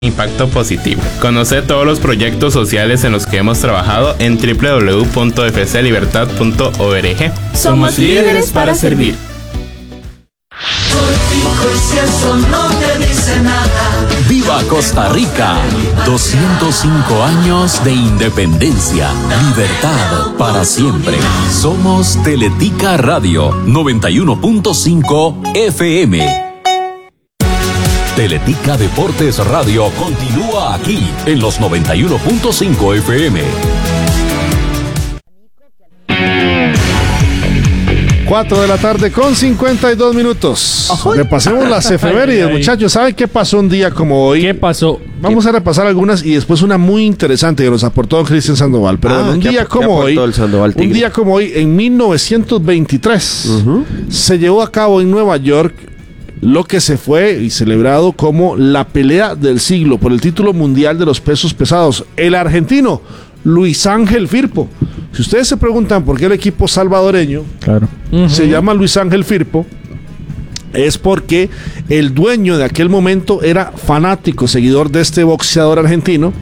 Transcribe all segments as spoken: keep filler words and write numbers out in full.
impacto positivo. Conoce todos los proyectos sociales en los que hemos trabajado en doble u doble u doble u punto f c libertad punto org. Somos líderes para servir. ¡Viva Costa Rica! doscientos cinco años de independencia, libertad para siempre. Somos Teletica Radio noventa y uno punto cinco F M. Teletica Deportes Radio continúa aquí en los noventa y uno punto cinco F M. cuatro de la tarde con cincuenta y dos minutos. Ajá. Repasemos las efemérides, muchachos. ¿Saben qué pasó un día como hoy? ¿Qué pasó? Vamos a repasar algunas y después una muy interesante que nos aportó Cristian Sandoval. Pero Ah, bueno, un ¿qué día ap- como qué hoy, aportó el Sandoval Tigre? un día como hoy, en mil novecientos veintitrés, Uh-huh. se llevó a cabo en Nueva York lo que se fue y celebrado como la pelea del siglo por el título mundial de los pesos pesados. El argentino Luis Ángel Firpo. Si ustedes se preguntan por qué el equipo salvadoreño Claro. se llama Luis Ángel Firpo, es porque el dueño de aquel momento era fanático, seguidor de este boxeador argentino,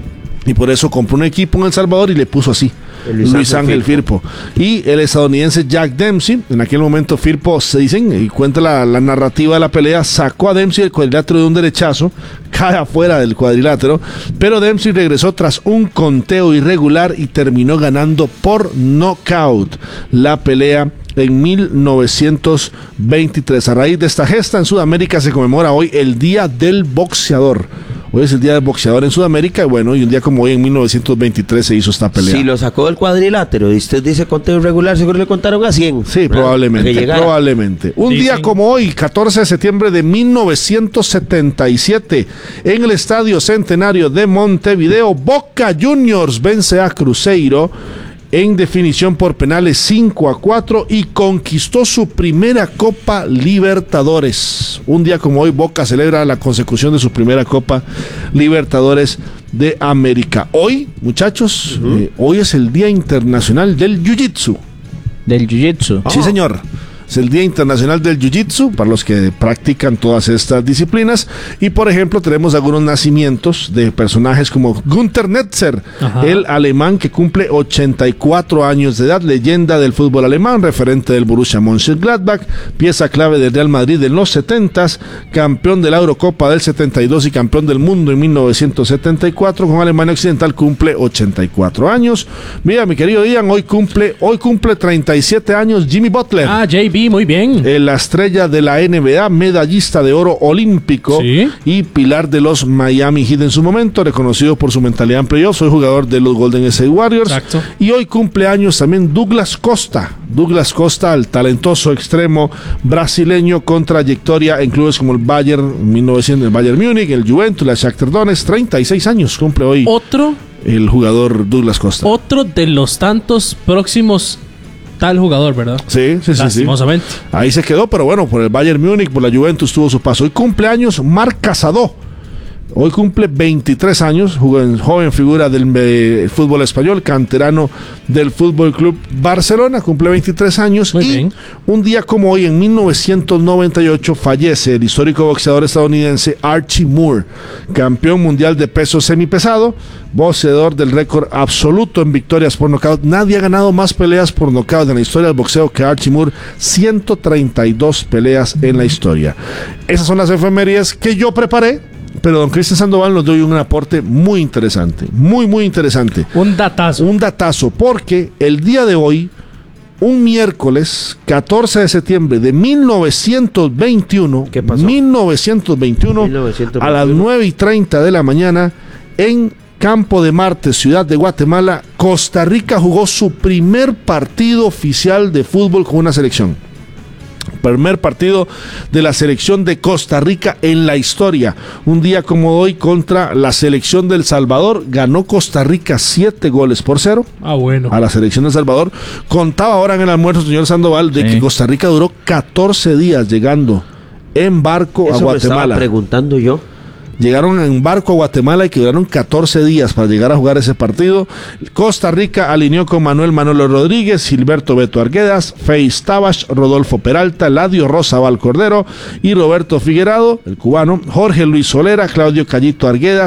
y por eso compró un equipo en El Salvador y le puso así, El Luis, Luis Ángel Ángel Firpo. Y el estadounidense Jack Dempsey, en aquel momento Firpo, se dicen, y cuenta la, la narrativa de la pelea, sacó a Dempsey del cuadrilátero de un derechazo, cae afuera del cuadrilátero, pero Dempsey regresó tras un conteo irregular y terminó ganando por knockout la pelea en mil novecientos veintitrés. A raíz de esta gesta, en Sudamérica se conmemora hoy el Día del Boxeador. Hoy es el Día del Boxeador en Sudamérica, y bueno, y un día como hoy en mil novecientos veintitrés se hizo esta pelea. Si lo sacó del cuadrilátero y usted dice conteo irregular, seguro le contaron a cien. Sí, ¿verdad? probablemente, Para que llegara. probablemente. Un Dicen- día como hoy, catorce de septiembre de mil novecientos setenta y siete, en el Estadio Centenario de Montevideo, Boca Juniors vence a Cruzeiro en definición por penales cinco a cuatro y conquistó su primera Copa Libertadores. Un día como hoy, Boca celebra la consecución de su primera Copa Libertadores de América. Hoy, muchachos, eh, hoy es el Día Internacional del Jiu-Jitsu. Del jiu-jitsu. Sí, señor. Es el Día Internacional del Jiu-Jitsu para los que practican todas estas disciplinas. Y, por ejemplo, tenemos algunos nacimientos de personajes como Günther Netzer, Ajá. el alemán que cumple ochenta y cuatro años de edad, leyenda del fútbol alemán, referente del Borussia Mönchengladbach, pieza clave del Real Madrid en los setentas, campeón de la Eurocopa del setenta y dos y campeón del mundo en mil novecientos setenta y cuatro. Con Alemania Occidental cumple ochenta y cuatro años. Mira, mi querido Ian, hoy cumple, hoy cumple treinta y siete años Jimmy Butler. Ah, J B, muy bien. Eh, la estrella de la N B A, medallista de oro olímpico, Sí. y pilar de los Miami Heat en su momento, reconocido por su mentalidad en playoffs. Soy jugador de los Golden State Warriors. Exacto. Y hoy cumple años también Douglas Costa. Douglas Costa, el talentoso extremo brasileño con trayectoria en clubes como el Bayern, mil novecientos, el Bayern Múnich, el Juventus, la Shakhtar Donetsk. treinta y seis años cumple hoy Otro, el jugador Douglas Costa. otro de los tantos próximos tal jugador, ¿verdad? Sí, sí, sí, sí. Lastimosamente. Ahí se quedó, pero bueno, por el Bayern Múnich, por la Juventus tuvo su paso. Hoy cumpleaños Marc Casado. Hoy cumple veintitrés años, joven, joven figura del eh, fútbol español, canterano del Fútbol Club Barcelona, cumple veintitrés años. Muy y bien. un día como hoy, en mil novecientos noventa y ocho, fallece el histórico boxeador estadounidense Archie Moore, campeón mundial de peso semipesado, boxeador del récord absoluto en victorias por nocaut. Nadie ha ganado más peleas por nocaut en la historia del boxeo que Archie Moore, ciento treinta y dos peleas en la historia. Esas son las efemérides que yo preparé. Pero don Cristian Sandoval nos dio un aporte muy interesante, muy, muy interesante. Un datazo. Un datazo, porque el día de hoy, un miércoles catorce de septiembre de mil novecientos veintiuno, ¿Qué pasó? mil novecientos veintiuno, mil novecientos veintiuno. a las nueve y treinta de la mañana, en Campo de Marte, ciudad de Guatemala, Costa Rica jugó su primer partido oficial de fútbol con una selección. Primer partido de la selección de Costa Rica en la historia. Un día como hoy, contra la selección del Salvador, ganó Costa Rica siete goles por cero Ah, bueno. a la selección de El Salvador. Contaba ahora en el almuerzo, señor Sandoval, de Sí. que Costa Rica duró catorce días llegando en barco Eso a me estaba Guatemala. preguntando yo. llegaron en barco a Guatemala y que duraron catorce días para llegar a jugar ese partido. Costa Rica alineó con Manuel Manolo Rodríguez, Gilberto Beto Arguedas, Feis Tabach, Rodolfo Peralta, Ladio Rosabal Cordero y Roberto Figuerado, el cubano, Jorge Luis Solera, Claudio Callito Arguedas,